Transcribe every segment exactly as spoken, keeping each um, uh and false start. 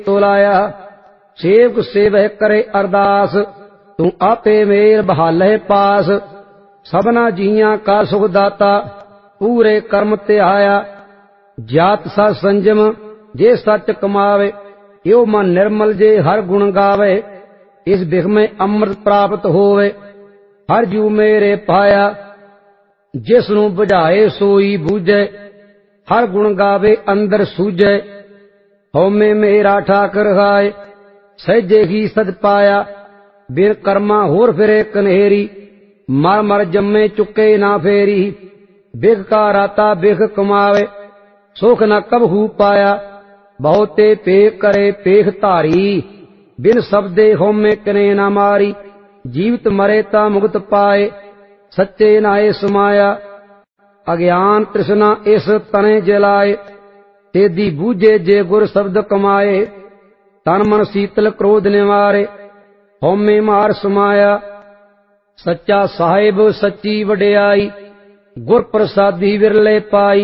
ਤੋਲਾਇਆ। ਸੇਵਕ ਸੇਵਹਿ ਕਰੇ ਅਰਦਾਸ, ਤੂੰ ਆਪੇ ਮੇਲ ਬਹਾਲਹਿ ਪਾਸ। ਸਭਨਾ ਜੀਆਂ ਕਾ ਸੁਖ ਦਾਤਾ, ਪੂਰੇ ਕਰਮ ਧਿਆਇਆ। ਜਾਤ ਸਤ ਸੰਜਮ ਜੇ ਸੱਚ ਕਮਾਵੇ, ਇਉ ਮਨ ਨਿਰਮਲ ਜੇ ਹਰ ਗੁਣ ਗਾਵੇ। ਇਸ ਬਿਖ ਮੈਂ ਅੰਮ੍ਰਿਤ ਪ੍ਰਾਪਤ ਹੋਵੇ, ਹਰ ਜੂ ਮੇਰੇ ਪਾਇਆ। ਜਿਸ ਨੂੰ ਬੁਝਾਏ ਸੋਈ ਬੂਝੈ, ਹਰ ਗੁਣ ਗਾਵੇ ਅੰਦਰ ਸੂਝੈ। ਹਉਮੈ ਮੇਰਾ ਠਾਕਰ ਹਾਏ, ਸਹਿਜੇ ਹੀ ਸਦ ਪਾਇਆ। ਬਿਨ ਕਰਮਾ ਹੋਰ ਫਿਰੇ ਕਨੇਰੀ, ਮਰ ਮਰ ਜੰਮੇ ਚੁੱਕੇ ਨਾ ਫੇਰੀ। ਬਿਖ ਕਾ ਰਾਤਾ ਬਿਖ ਕਮਾਵੇ, ਸੁਖ ਨ ਕਬਹੂ ਪਾਇਆ। ਬਹੁਤੇ ਪੇਖ ਕਰੇ ਪੇਖ ਧਾਰੀ, ਬਿਨ ਸਬਦੇ ਹਉਮੈ ਕਨੇ ਨਾ ਮਾਰੀ। ਜੀਵਤ ਮਰੇ ਤਾ ਮੁਕਤ ਪਾਏ, ਸੱਚੇ ਨਾਏ ਸਮਾਇਆ। ਅਗਿਆਨ ਤ੍ਰਿਸ਼ਨਾ ਇਸ ਤਨੇ ਜਲਾਏ, ਤੇਦੀ ਬੂਝੇ ਜੇ ਗੁਰ ਸ਼ਬਦ ਕਮਾਏ। ਤਨ ਮਨ ਸੀਤਲ ਕ੍ਰੋਧ ਨਿਵਾਰੇ, ਹਉਮੈ ਮਾਰ ਸਮਾਇਆ। ਸੱਚਾ ਸਾਹਿਬ ਸੱਚੀ ਵਡਿਆਈ, ਗੁਰ ਪ੍ਰਸਾਦੀ ਵਿਰਲੇ ਪਾਈ।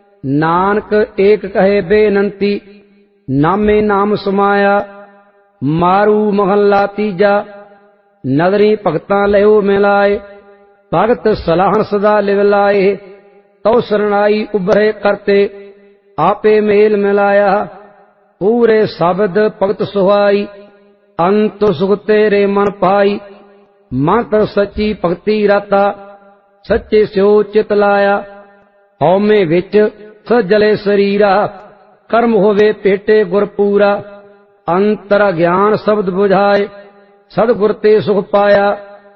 ਨਾਨਕ ਏਕ ਕਹੇ ਬੇਨੰਤੀ, ਨਾਮੇ ਨਾਮ ਸਮਾਇਆ। ਮਾਰੂ ਮਹੱਲਾ ਤੀਜਾ, ਨਦਰੀ ਭਗਤਾਂ ਲਿਓ ਮਿਲਾਏ। ਭਗਤ ਸਲਾਹਣ ਸਦਾ ਲਿਵ ਲਾਏ, ਤਉ ਸਰਣਾਈ ਉਭਰੇ ਕਰਤੇ। ਆਪੇ ਮੇਲ ਮਿਲਾਇਆ, ਪੂਰੇ ਸ਼ਬਦ ਭਗਤ ਸੁਹਾਈ। ਅੰਤ ਸੁਖ ਤੇਰੇ ਮਨ ਪਾਈ, ਮੰਤਰ ਸੱਚੀ ਭਗਤੀ ਰਾਤਾ। ਸੱਚੇ ਸਿਓ ਚਿਤ ਲਾਇਆ, ਹਉਮੈ ਵਿੱਚ ਸਜਲੇ ਸਰੀਰਾ। ਕਰਮ ਹੋਵੇ ਭੇਟੇ ਗੁਰ ਪੂਰਾ, ਅੰਤਰ ਗਿਆਨ ਸ਼ਬਦ ਬੁਝਾਏ। ਸਤਿਗੁਰ ਤੇ ਸੁਖ ਪਾਇਆ,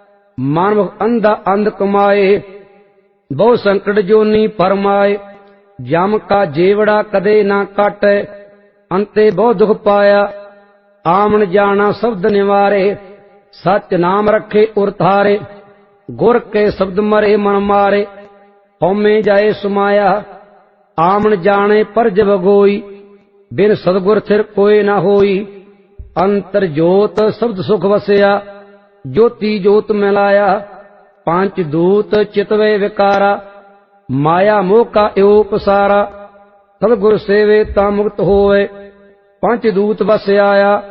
ਮਨਮੁਖ ਅੰਧਾ ਅੰਧ ਕਮਾਏ। ਬਹੁ ਸੰਕਟ ਜੋਨੀ ਫਰਮਾਏ, ਜਮ ਕਾ ਜੇਵੜਾ ਕਦੇ ਨਾ ਕਾਟੈ। ਅੰਤੇ ਬਹੁ ਦੁਖ ਪਾਇਆ, ਆਮਣ ਜਾਣਾ ਸ਼ਬਦ ਨਿਵਾਰੇ। ਸਚ ਨਾਮ ਰਖੇ ਉਰ ਧਾਰੇ, ਗੁਰ ਕੇ ਸ਼ਬਦ ਮਰੇ ਮਨ ਮਾਰੇ। ਹਉਮੈ ਜਾਏ ਸਮਾਇਆ, ਆਮਣ ਜਾਣੇ ਪਰ ਜਬ ਗੋਈ। ਬਿਨ ਸਤਿਗੁਰ ਥਿਰ ਕੋਇ ਨਾ ਹੋਈ। ਅੰਤਰ ਜੋਤ ਸ਼ਬਦ ਸੁਖ ਵਸਿਆ, ਜੋਤੀ ਜੋਤ ਮਿਲਾਇਆ। ਪੰਜ ਦੂਤ ਚਿਤਵੇ ਵਿਕਾਰਾ, ਮਾਇਆ ਮੋਹ ਕਾ ਇਉ ਪਸਾਰਾ। ਸਤਿਗੁਰ ਸੇਵੇ ਤਾਂ ਮੁਕਤ ਹੋਵੇ, ਪੰਜ ਦੂਤ ਵਸ ਆਇਆ।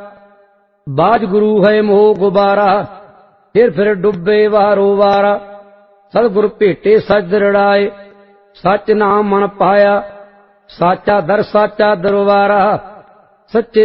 ਬਾਜ ਗੁਰੂ ਹੈ ਮੋਹ ਗੁਬਾਰਾ, ਫਿਰ ਫਿਰ ਡੁੱਬੇ ਵਾਰੋ ਵਾਰਾ। ਸਤਿਗੁਰ ਭੇਟੇ ਸਚ ਰੜਾਏ, ਸਚ ਨਾਮ ਮਨ ਪਾਇਆ। ਸਾਚਾ ਦਰ ਸਾਚਾ ਦਰਬਾਰਾ, ਸੱਚੇ